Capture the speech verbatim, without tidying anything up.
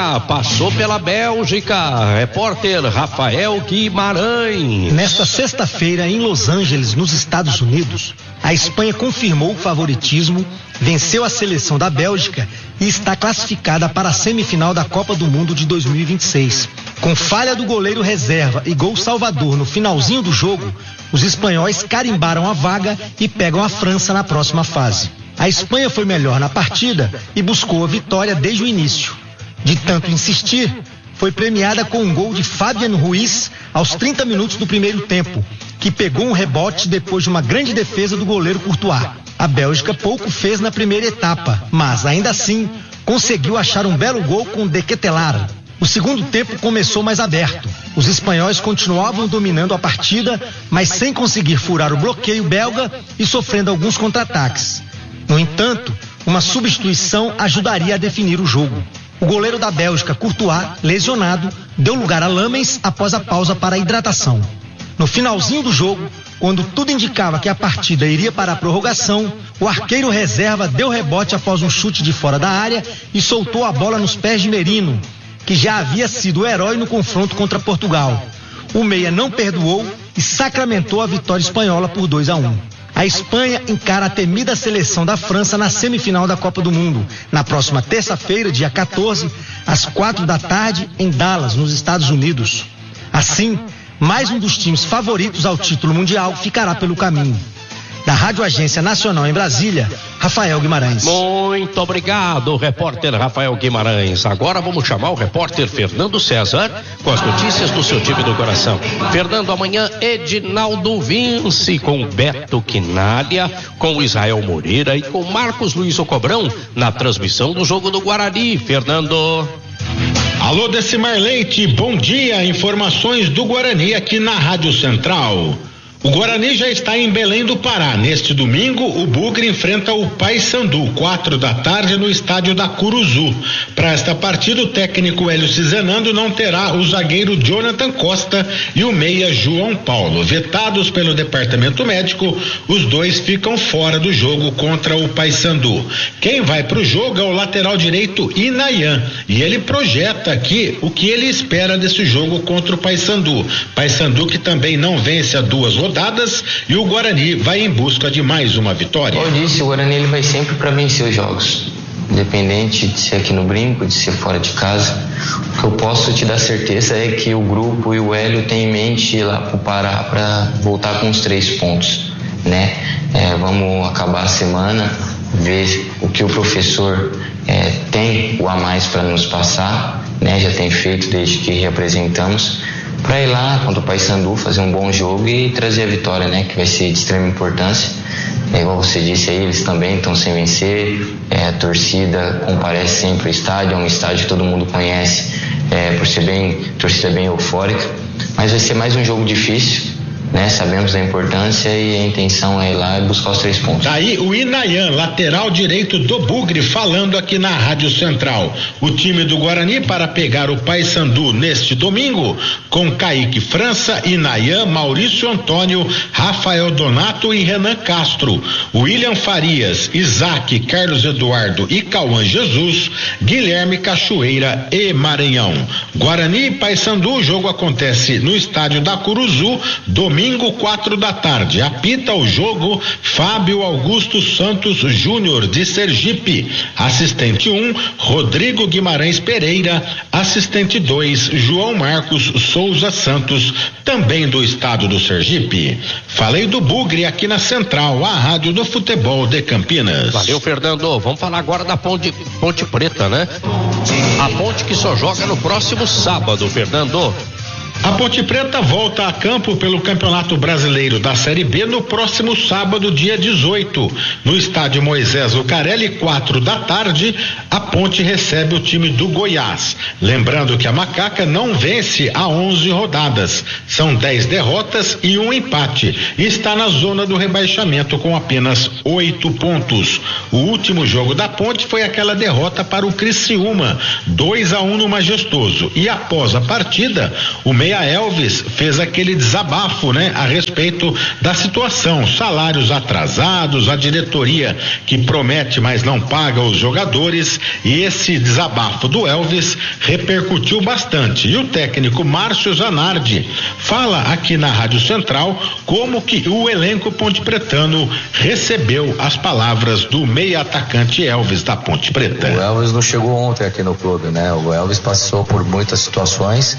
Espanha passou pela Bélgica. Repórter Rafael Guimarães. Nesta sexta-feira, em Los Angeles, nos Estados Unidos, a Espanha confirmou o favoritismo, venceu a seleção da Bélgica e está classificada para a semifinal da Copa do Mundo de dois mil e vinte e seis. Com falha do goleiro reserva e gol salvador no finalzinho do jogo, os espanhóis carimbaram a vaga e pegam a França na próxima fase. A Espanha foi melhor na partida e buscou a vitória desde o início. De tanto insistir, foi premiada com um gol de Fabian Ruiz aos trinta minutos do primeiro tempo, que pegou um rebote depois de uma grande defesa do goleiro Courtois. A Bélgica pouco fez na primeira etapa, mas ainda assim conseguiu achar um belo gol com De Ketelaere. O segundo tempo começou mais aberto. Os espanhóis continuavam dominando a partida, mas sem conseguir furar o bloqueio belga e sofrendo alguns contra-ataques. No entanto, uma substituição ajudaria a definir o jogo. O goleiro da Bélgica, Courtois, lesionado, deu lugar a Lamens após a pausa para a hidratação. No finalzinho do jogo, quando tudo indicava que a partida iria para a prorrogação, o arqueiro reserva deu rebote após um chute de fora da área e soltou a bola nos pés de Merino, que já havia sido o herói no confronto contra Portugal. O meia não perdoou e sacramentou a vitória espanhola por dois a um. A Espanha encara a temida seleção da França na semifinal da Copa do Mundo, na próxima terça-feira, dia quatorze, às quatro da tarde, em Dallas, nos Estados Unidos. Assim, mais um dos times favoritos ao título mundial ficará pelo caminho. Da Rádio Agência Nacional em Brasília, Rafael Guimarães. Muito obrigado, repórter Rafael Guimarães. Agora vamos chamar o repórter Fernando César com as notícias do seu time do coração. Fernando, amanhã Edinaldo Vince com Beto Quinalha, com Israel Moreira e com Marcos Luiz Ocobrão na transmissão do jogo do Guarani. Fernando. Alô, Decimar Leite, bom dia. Informações do Guarani aqui na Rádio Central. O Guarani já está em Belém do Pará. Neste domingo, o Bugre enfrenta o Paysandu, quatro da tarde, no estádio da Curuzu. Para esta partida, o técnico Hélio Cizenando não terá o zagueiro Jonathan Costa e o meia João Paulo. Vetados pelo departamento médico, os dois ficam fora do jogo contra o Paysandu. Quem vai para o jogo é o lateral direito Inayan, e ele projeta aqui o que ele espera desse jogo contra o Paysandu. Paysandu que também não vence há duas rodadas, e o Guarani vai em busca de mais uma vitória. Como eu disse, o Guarani ele vai sempre para vencer os jogos, independente de ser aqui no Brinco, de ser fora de casa. O que eu posso te dar certeza é que o grupo e o Hélio têm em mente ir lá pro Pará para voltar com os três pontos, né? É, vamos acabar a semana, ver o que o professor é, tem o a mais para nos passar, né? Já tem feito desde que reapresentamos, para ir lá contra o Paysandu, fazer um bom jogo e trazer a vitória, né? Que vai ser de extrema importância. É, igual você disse aí, eles também estão sem vencer, é, a torcida comparece sempre ao estádio, é um estádio que todo mundo conhece, é, por ser bem, torcida bem eufórica, mas vai ser mais um jogo difícil, né? Sabemos da importância e a intenção é ir lá e buscar os três pontos. Daí o Inayan, lateral direito do Bugre, falando aqui na Rádio Central. O time do Guarani para pegar o Paysandu neste domingo, com Kaique França, Inayan, Maurício Antônio, Rafael Donato e Renan Castro, William Farias, Isaac, Carlos Eduardo e Cauã Jesus, Guilherme Cachoeira e Maranhão. Guarani e Paysandu, o jogo acontece no estádio da Curuzu, domingo Domingo, quatro da tarde. Apita o jogo Fábio Augusto Santos Júnior, de Sergipe. Assistente um, Rodrigo Guimarães Pereira. Assistente dois, João Marcos Souza Santos, também do estado do Sergipe. Falei do Bugre aqui na Central, a rádio do futebol de Campinas. Valeu, Fernando. Vamos falar agora da Ponte, Ponte Preta, né? A Ponte que só joga no próximo sábado, Fernando. A Ponte Preta volta a campo pelo Campeonato Brasileiro da Série B no próximo sábado, dia dezoito. No estádio Moisés Lucarelli, quatro da tarde, a Ponte recebe o time do Goiás. Lembrando que a Macaca não vence há onze rodadas. São dez derrotas e um empate. E está na zona do rebaixamento com apenas oito pontos. O último jogo da Ponte foi aquela derrota para o Criciúma, dois a um no Majestoso. E após a partida, o meia Elvis fez aquele desabafo, né, a respeito da situação, salários atrasados, a diretoria que promete, mas não paga os jogadores, e esse desabafo do Elvis repercutiu bastante. E o técnico Márcio Zanardi fala aqui na Rádio Central como que o elenco pontepretano recebeu as palavras do meia atacante Elvis da Ponte Preta. O Elvis não chegou ontem aqui no clube, né? O Elvis passou por muitas situações